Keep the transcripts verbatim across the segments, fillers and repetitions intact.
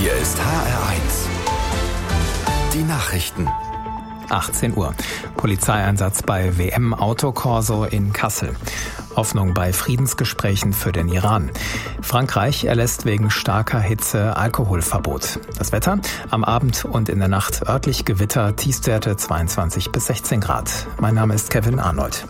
Hier ist H R eins. Die Nachrichten. achtzehn Uhr. Polizeieinsatz bei W M-Autokorso in Kassel. Hoffnung bei Friedensgesprächen für den Iran. Frankreich erlässt wegen starker Hitze Alkoholverbot. Das Wetter? Am Abend und in der Nacht örtlich Gewitter, Tiefstwerte zweiundzwanzig bis sechzehn Grad. Mein Name ist Kevin Arnold.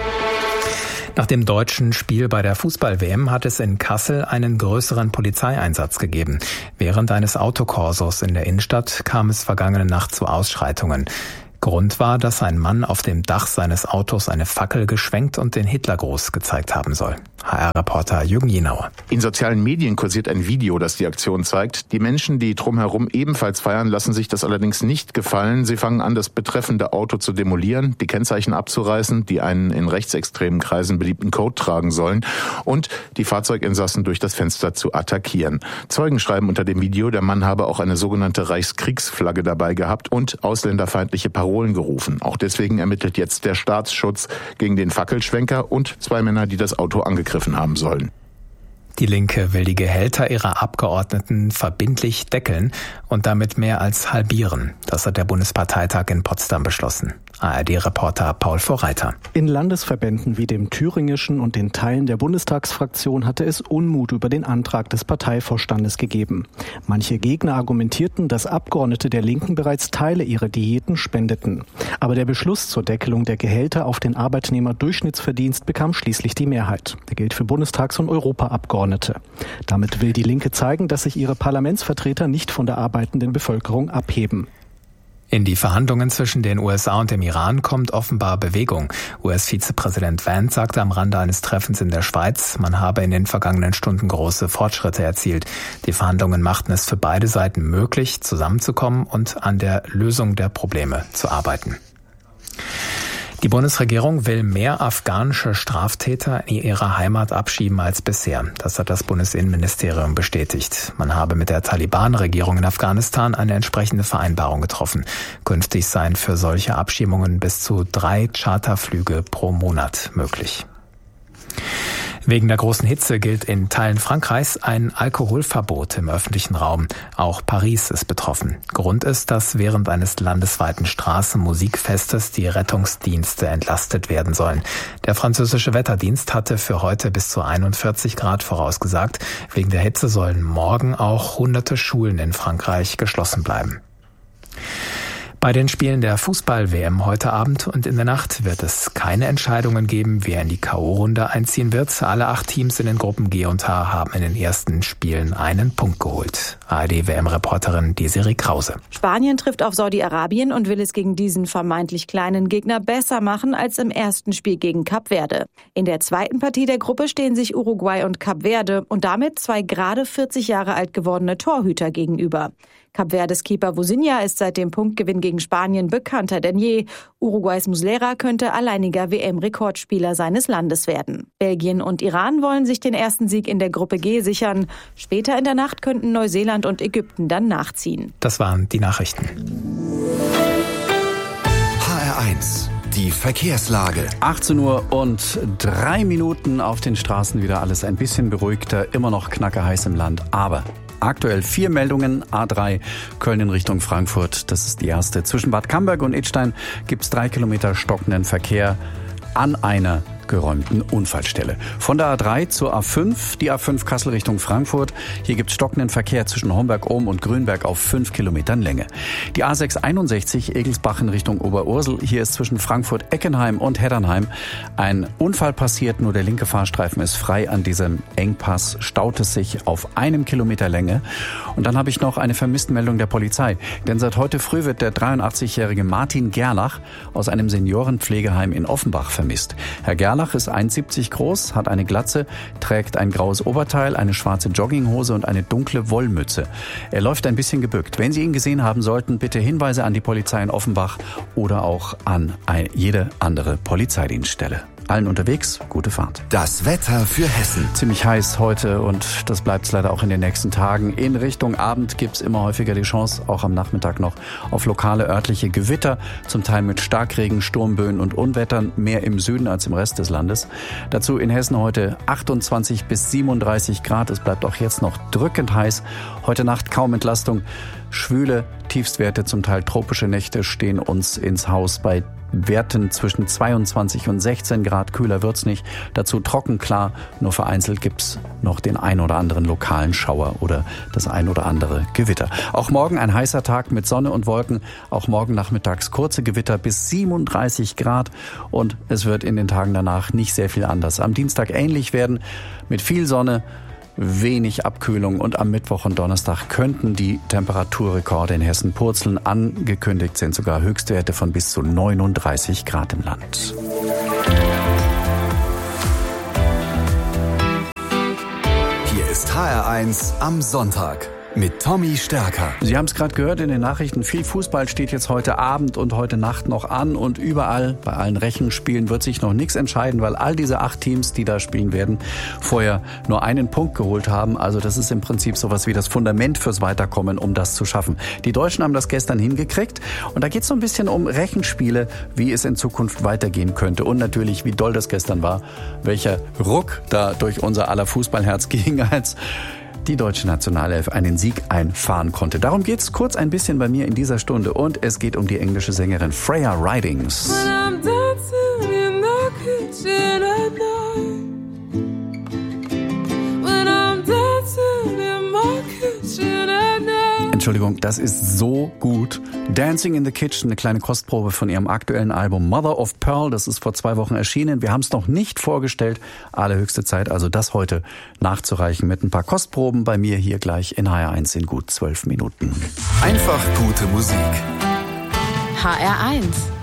Nach dem deutschen Spiel bei der Fußball-W M hat es in Kassel einen größeren Polizeieinsatz gegeben. Während eines Autokorsos in der Innenstadt kam es vergangene Nacht zu Ausschreitungen. Grund war, dass ein Mann auf dem Dach seines Autos eine Fackel geschwenkt und den Hitlergruß gezeigt haben soll. H R-Reporter Jürgen Jenauer. In sozialen Medien kursiert ein Video, das die Aktion zeigt. Die Menschen, die drumherum ebenfalls feiern, lassen sich das allerdings nicht gefallen. Sie fangen an, das betreffende Auto zu demolieren, die Kennzeichen abzureißen, die einen in rechtsextremen Kreisen beliebten Code tragen sollen, und die Fahrzeuginsassen durch das Fenster zu attackieren. Zeugen schreiben unter dem Video, der Mann habe auch eine sogenannte Reichskriegsflagge dabei gehabt und ausländerfeindliche Parolen gerufen. Auch deswegen ermittelt jetzt der Staatsschutz gegen den Fackelschwenker und zwei Männer, die das Auto angegriffen haben sollen. Die Linke will die Gehälter ihrer Abgeordneten verbindlich deckeln und damit mehr als halbieren. Das hat der Bundesparteitag in Potsdam beschlossen. A R D-Reporter Paul Vorreiter. In Landesverbänden wie dem thüringischen und den Teilen der Bundestagsfraktion hatte es Unmut über den Antrag des Parteivorstandes gegeben. Manche Gegner argumentierten, dass Abgeordnete der Linken bereits Teile ihrer Diäten spendeten. Aber der Beschluss zur Deckelung der Gehälter auf den Arbeitnehmerdurchschnittsverdienst bekam schließlich die Mehrheit. Der gilt für Bundestags- und Europaabgeordnete. Damit will die Linke zeigen, dass sich ihre Parlamentsvertreter nicht von der arbeitenden Bevölkerung abheben. In die Verhandlungen zwischen den U S A und dem Iran kommt offenbar Bewegung. U S-Vizepräsident Vance sagte am Rande eines Treffens in der Schweiz, man habe in den vergangenen Stunden große Fortschritte erzielt. Die Verhandlungen machten es für beide Seiten möglich, zusammenzukommen und an der Lösung der Probleme zu arbeiten. Die Bundesregierung will mehr afghanische Straftäter in ihre Heimat abschieben als bisher. Das hat das Bundesinnenministerium bestätigt. Man habe mit der Taliban-Regierung in Afghanistan eine entsprechende Vereinbarung getroffen. Künftig seien für solche Abschiebungen bis zu drei Charterflüge pro Monat möglich. Wegen der großen Hitze gilt in Teilen Frankreichs ein Alkoholverbot im öffentlichen Raum. Auch Paris ist betroffen. Grund ist, dass während eines landesweiten Straßenmusikfestes die Rettungsdienste entlastet werden sollen. Der französische Wetterdienst hatte für heute bis zu einundvierzig Grad vorausgesagt. Wegen der Hitze sollen morgen auch hunderte Schulen in Frankreich geschlossen bleiben. Bei den Spielen der Fußball-W M heute Abend und in der Nacht wird es keine Entscheidungen geben, wer in die K O-Runde einziehen wird. Alle acht Teams in den Gruppen G und H haben in den ersten Spielen einen Punkt geholt. A R D-W M-Reporterin Desiree Krause. Spanien trifft auf Saudi-Arabien und will es gegen diesen vermeintlich kleinen Gegner besser machen als im ersten Spiel gegen Kap Verde. In der zweiten Partie der Gruppe stehen sich Uruguay und Kap Verde und damit zwei gerade vierzig Jahre alt gewordene Torhüter gegenüber. Kap Verdes Keeper Vozinha ist seit dem Punktgewinn gegen Spanien bekannter denn je. Uruguays Muslera könnte alleiniger W M-Rekordspieler seines Landes werden. Belgien und Iran wollen sich den ersten Sieg in der Gruppe G sichern. Später in der Nacht könnten Neuseeland und Ägypten dann nachziehen. Das waren die Nachrichten. H R eins. Die Verkehrslage. achtzehn Uhr und drei Minuten auf den Straßen, wieder alles ein bisschen beruhigter, immer noch knackerheiß im Land, aber aktuell vier Meldungen. A drei Köln in Richtung Frankfurt, das ist die erste. Zwischen Bad Camberg und Idstein gibt es drei Kilometer stockenden Verkehr an einer geräumten Unfallstelle. Von der A drei zur A fünf, die A fünf Kassel Richtung Frankfurt. Hier gibt es stockenden Verkehr zwischen Homberg-Ohm und Grünberg auf fünf Kilometern Länge. Die A sechs einundsechzig Egelsbach in Richtung Oberursel. Hier ist zwischen Frankfurt-Eckenheim und Heddernheim ein Unfall passiert. Nur der linke Fahrstreifen ist frei. An diesem Engpass staut es sich auf einem Kilometer Länge. Und dann habe ich noch eine Vermisstenmeldung der Polizei. Denn seit heute früh wird der dreiundachtzigjährige Martin Gerlach aus einem Seniorenpflegeheim in Offenbach vermisst. Herr Gerlach ist eins Komma siebzig groß, hat eine Glatze, trägt ein graues Oberteil, eine schwarze Jogginghose und eine dunkle Wollmütze. Er läuft ein bisschen gebückt. Wenn Sie ihn gesehen haben sollten, bitte Hinweise an die Polizei in Offenbach oder auch an jede andere Polizeidienststelle. Allen unterwegs, gute Fahrt. Das Wetter für Hessen. Ziemlich heiß heute und das bleibt es leider auch in den nächsten Tagen. In Richtung Abend gibt es immer häufiger die Chance, auch am Nachmittag noch, auf lokale örtliche Gewitter, zum Teil mit Starkregen, Sturmböen und Unwettern, mehr im Süden als im Rest des Landes. Dazu in Hessen heute achtundzwanzig bis siebenunddreißig Grad. Es bleibt auch jetzt noch drückend heiß. Heute Nacht kaum Entlastung. Schwüle Tiefstwerte, zum Teil tropische Nächte stehen uns ins Haus bei Werten zwischen zweiundzwanzig und sechzehn Grad. Kühler wird's nicht. Dazu trocken, klar. Nur vereinzelt gibt's noch den ein oder anderen lokalen Schauer oder das ein oder andere Gewitter. Auch morgen ein heißer Tag mit Sonne und Wolken. Auch morgen nachmittags kurze Gewitter bis siebenunddreißig Grad. Und es wird in den Tagen danach nicht sehr viel anders. Am Dienstag ähnlich werden mit viel Sonne, wenig Abkühlung und am Mittwoch und Donnerstag könnten die Temperaturrekorde in Hessen purzeln. Angekündigt sind sogar Höchstwerte von bis zu neununddreißig Grad im Land. Hier ist H R eins am Sonntag mit Tommy Stärker. Sie haben es gerade gehört in den Nachrichten, viel Fußball steht jetzt heute Abend und heute Nacht noch an und überall, bei allen Rechenspielen wird sich noch nichts entscheiden, weil all diese acht Teams, die da spielen werden, vorher nur einen Punkt geholt haben. Also das ist im Prinzip sowas wie das Fundament fürs Weiterkommen, um das zu schaffen. Die Deutschen haben das gestern hingekriegt und da geht es so ein bisschen um Rechenspiele, wie es in Zukunft weitergehen könnte und natürlich, wie doll das gestern war, welcher Ruck da durch unser aller Fußballherz ging, als die deutsche Nationalelf einen Sieg einfahren konnte. Darum geht's kurz ein bisschen bei mir in dieser Stunde und es geht um die englische Sängerin Freya Ridings. Entschuldigung, das ist so gut. Dancing in the Kitchen, eine kleine Kostprobe von ihrem aktuellen Album Mother of Pearl. Das ist vor zwei Wochen erschienen. Wir haben es noch nicht vorgestellt. Allerhöchste Zeit, also das heute nachzureichen mit ein paar Kostproben bei mir hier gleich in H R eins in gut zwölf Minuten. Einfach gute Musik. H R eins